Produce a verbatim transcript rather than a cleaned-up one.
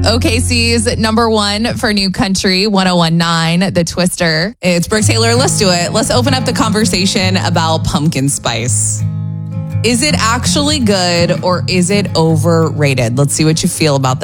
O K C's number one for New Country, one oh one nine, The Twister. It's Brooke Taylor. Let's do it. Let's open up the conversation about pumpkin spice. Is it actually good or is it overrated? Let's see what you feel about that.